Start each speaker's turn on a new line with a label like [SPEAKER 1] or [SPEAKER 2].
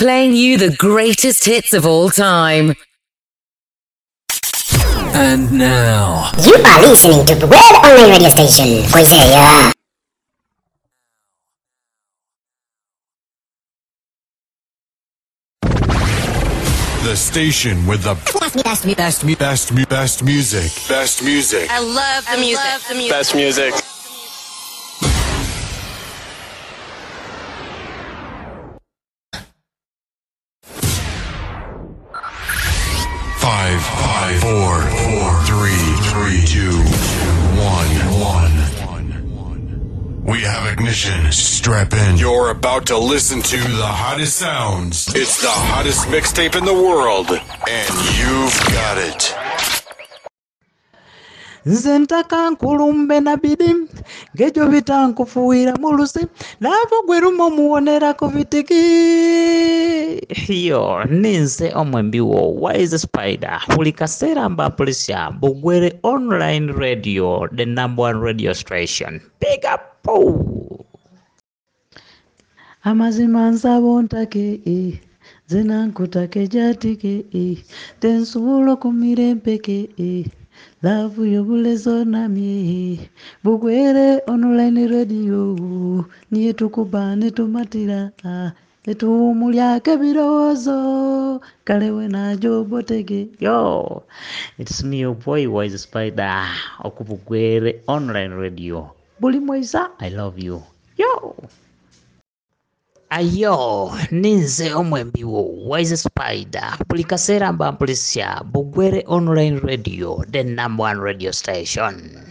[SPEAKER 1] playing you the greatest hits of all time.
[SPEAKER 2] And now,
[SPEAKER 3] you are listening to the World Online Radio Station. Poiseria.
[SPEAKER 4] The station with the best music. Best music.
[SPEAKER 5] I love the music.
[SPEAKER 6] Best music.
[SPEAKER 4] Five, four, three, two, one. We have ignition. Strap in. You're about to listen to the hottest sounds. It's the hottest mixtape in the world, and you've got it.
[SPEAKER 7] Zentaka nkulumbe na bidi ngejo bitankufuira mulusi navo gwerumo muonera kuvitiki yo ninze omwembiwo Wise Spider hulikasera mbapulisya Bugwere Online Radio, the #1 radio station. Big up. Amazima nzabo ntake zinankutake jatike tensulo kumirempeke Love yobulezo namye Bugwere Online Radio niye tukubane tumatira etumulyake birozo kalewe na jobotege. Yo, it's me your boy Wise Spider okubugwere Online Radio. Buli Moisa, I love you. Yo, ayo ninze omwembiwo Wise Spider pulikasera mbampulisya Bugwere Online Radio, the #1 radio station.